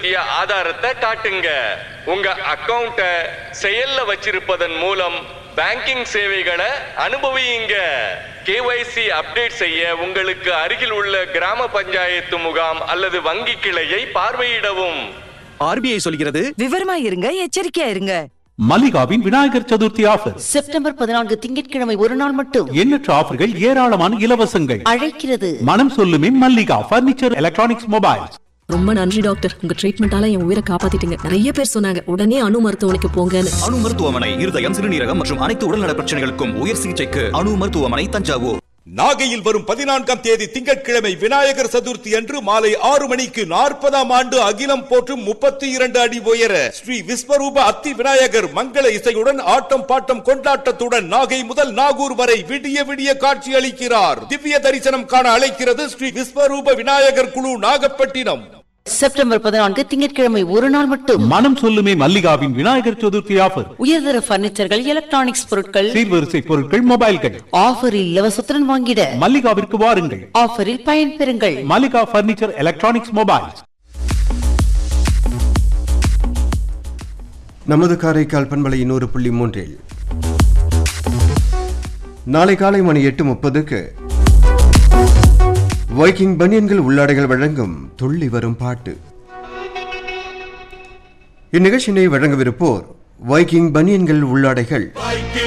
பத்திய ஆதாரத்தை காட்டுங்க. உங்க அக்கவுண்ட செயல்ல வச்சிருப்பதன் மூலம் பேங்கிங் சேவைகளை அனுபவியுங்க. கேஒய்சி அப்டேட் செய்ய உங்களுக்கு அருகில் உள்ள கிராம பஞ்சாயத்து முகாம் அல்லது வங்கி கிளையை பார்வையிடவும். ஆர்பிஐ சொல்கிறது, விவரமா இருங்க, எச்சரிக்கையா இருங்க. மல்லிகாவின் விநாயகர் சதுர்த்தி ஆஃபர் செப்டம்பர் 14 திங்கட்கிழமை ஒரு நாள் மட்டும். எண்ணற்ற ஆஃபர்கள், ஏராளமான இலவசங்கள் அழைக்கிறது. மனம் சொல்லுமே மல்லிகா பர்னிச்சர், எலக்ட்ரானிக்ஸ், மொபைல்ஸ். ரொம்ப நன்றி டாக்டர், உங்க ட்ரீட்மெண்டால என் உயிரை காப்பாத்திட்டீங்க. நிறைய பேர் சொன்னாங்க உடனே அணு மருத்துவமனைக்கு போங்கன்னு. அணு மருத்துவமனை இருதயம், சிறுநீரகம் மற்றும் அனைத்து உடல்நல பிரச்சனைகளுக்கும் உயர் சிகிச்சைக்கு அணு மருத்துவமனை, தஞ்சாவூர். நாகையில் வரும் 14ஆம் தேதி திங்கட்கிழமை விநாயகர் சதுர்த்தி அன்று மாலை 6 மணிக்கு 40ஆம் ஆண்டு அகிலம் போற்றும் 32 அடி உயர ஸ்ரீ விஸ்வரூப அத்தி விநாயகர் மங்கள இசையுடன் ஆட்டம் பாட்டம் கொண்டாட்டத்துடன் நாகை முதல் நாகூர் வரை விடிய விடிய காட்சி அளிக்கிறார். திவ்ய தரிசனம் காண அழைக்கிறது ஸ்ரீ விஸ்வரூப விநாயகர் குழு, நாகப்பட்டினம். செப்டம்பர் 14 திங்கட்கிழமை ஒரு நாள் மட்டும். மனம் சொல்லுமே மல்லிகாவின் விநாயகர் சதுர்த்தி ஆஃபர். உயர்தர பர்னிச்சர்கள், எலக்ட்ரானிக்ஸ் பொருட்கள், சீர்வரிசை பொருட்கள், மொபைல்கள் ஆஃபரில் இலவசத்துடன் வாங்கிட மல்லிகாவிற்கு வாருங்கள். ஆஃபரில் பயன் பெறுங்கள். Mallika furniture, electronics, mobiles. நமது காரைக்கால் பண்பலை 100.3 நாளை காலை மணி 8:30க்கு வைக்கிங் பனியன்கள் உள்ளாடைகள் வழங்கும் துள்ளி வரும் பாட்டு. இந்நிகழ்ச்சியினை வழங்கவிருப்போர் வைக்கிங் பனியன்கள் உள்ளாடைகள்.